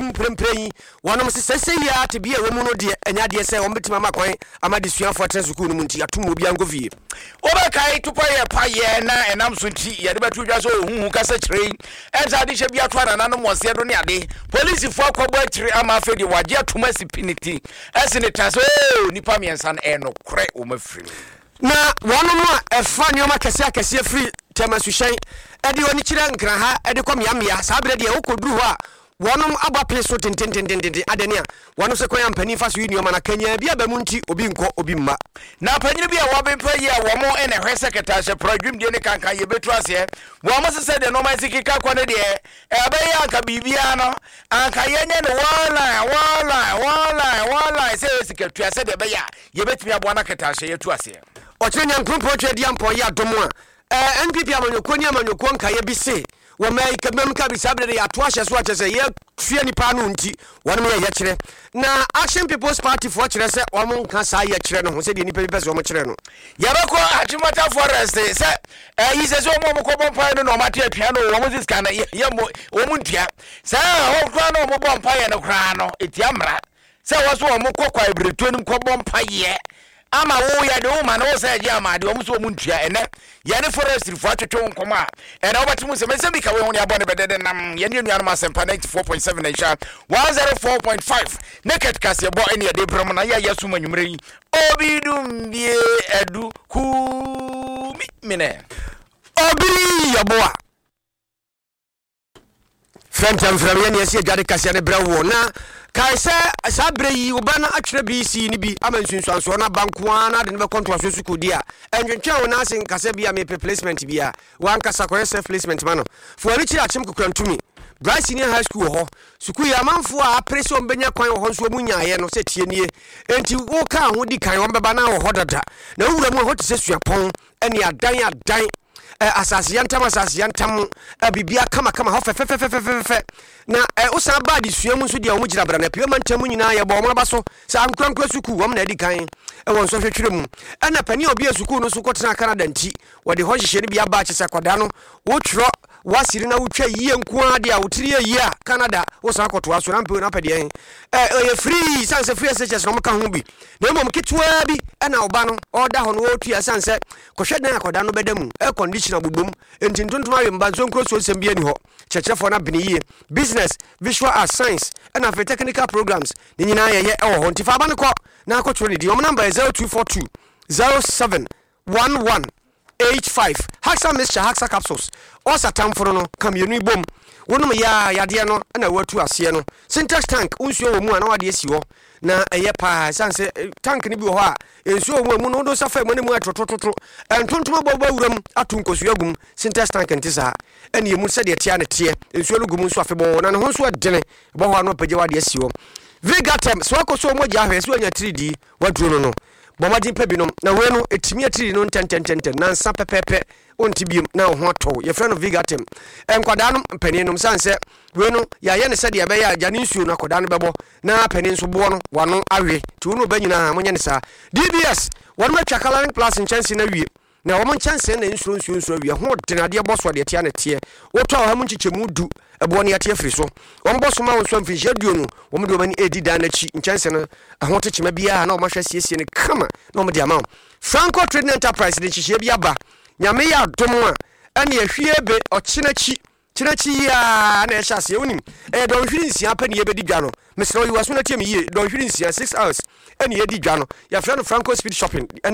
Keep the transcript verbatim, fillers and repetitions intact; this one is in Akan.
mu prempren wonom se sese ya te bia we mu no de enya de se wo betima makwan amade suafo atre sukuu no mu nti atom obi ango vie obakai tupa ye pa ye na enam so nti ye de betu dwa so huhu kasa kire enza de hye bia to anana no mose do ne ade police fo akobo akire ama afedi waje atoma sipiniti ese ne taso eh nipa miensa na eno kre o mafiri na wonom a efa nyoma kese akese free temasu hyen ede oni kire nkran ha ede kom yamya sabre de wokoduru ho a wonom aba pleso tententententen adenia wonom se koyan pani fa so union mana kanya bia ba mu nti obi nko obi mma na panyi bia wo be pa ye wo mo ene hwe secretary she program de ne kankan ye betu ase wo mo se se de no ma sikika kwa ne de e be ya aka bibia no anka ye nye ne wala wala wala wala se sikatu ase de be ya ye betumi abo na keta she ye tu ase o kire nyankron project dia mpo ya domo a eh N P P amanyoko ni amanyoko nka ye bi se wo mai kamem ka bi sabre ya to ahye so achese ye fie nipa no nti wonu me ye kire na Action People's Party for kire se wo mon ka sa ye kire no ho se de nipa bi pese wo mo kire no yabako Achimota Forest se eh yi se so mo mo ko bompa no no mate apia no wo mo siska na ye mo wo mo ntua sa ho kra no mo bompa ye no kra no etiamra se wo so wo mo kokwa ibretu nim ko bompa ye ama wo ya de wo ma no se je ama de wo so mu ntua ene ye ne forest fu atwetwe nkoma ene obatimu se mese bi ka we ho ne abone bedede nam ye ne nuanu asempa ninety-four point seven na sha one oh four point five naked kase bo ene de brom na ya yasu manyumre yi obidum bie edu ku mi mine obi yaboa Frentam from ye ne se gade kase ne brawo na kaise sabre yi obana atwere bi si ni bi amansunsuanso na bankoa na de ne be control so sukudi a enwentwa wona asen kase bia me placement bia wan kasa ko self placement ma no fo ari kira achim kokrantumi Bryce Senior High School ho sukuu ya manfo a preso mbenya kwan ho nso mu nyaaye no se tie nie enti wo ka ho di kan wo beba na ho dada na wura mu ho te se suapon ene adan adan asase yantam asase yantam bibia kama kama ho fefefefefefe na usa ba di suamu so dia o mu gira bra na pie mantam nyina ye bo mo ba so sa ankwankwa suku wo na di kan e won so hwetwere mu ana pani obi suku no so kotena Canada nti wo de ho hyehye ne bia ba kyese kwada no wo twro wasiri na wutwa yiye nko ade a wutiri yiye a Canada wo sa akoto aso na mpe na pede en eh ye free sanse free sechs no mka ho bi na mom kitwa bi ana oba no oda ho no wo tua sanse kohwe dan akoda no bedamu e condition abubum enti ntontom awe mbanzo nkro so sem bi ani ho chechefo na bene yiye business visual arts science and for technical programs ni nyina ye ye e ho nti fa ba ne ko na akotro ne di om number zero two four two zero seven one one eight five Haxa Mixture Haxa capsules osa tamforo no kamienu ibom wonum ya yade no na watu ase no syntax tank unsuo wo mu ana wade esi ho na eye pa sanse tank ni bi ho a ensuo wo mu no do safa mu ne mu atotototo entontom bobo wuram atunkosu agum syntax tank ntisa ene emu se de tia ne tie ensuo lugum nso afebo na ne ho nso dene bo ho ano pagye wade esi ho Vigatem so akoso mo gya hwe so anya three D waduro no bomadi pebinom na we no etimi atiri no tentententen na nsa pepepe onti biem na ho to ye frɛ no Vigatem enkwada no mpani no sanse we no ya ye ne sɛ de be ya agane nsuo no akoda no bɛbɔ na pani nso bo no wano awe ti wono ba nyina mo nya ne sa D B S won ma twa coloring plus nchance na wie na wo nchance na nsuo nsuo nsuo wie ho denade boso de tia ne tie wo to ha mu nchichemu du ebo ne ate afiri so wo boso ma wo so mfi hyeduo no wo de mani edi dan na chi nchance no ho techema bia na wo mahwa siesie ne kama na wo de ama Franco Trading Enterprise de chihye bia ba nyame ya dom a ene ahwie be ochina chi china chi ya na ehya se wonim e don hwiri nsia pa ne ye bedi dwa no mesro yi waso na tie me ye don hwiri nsia six hours ene ye di dwa no ya fra no Franco Speed Shopping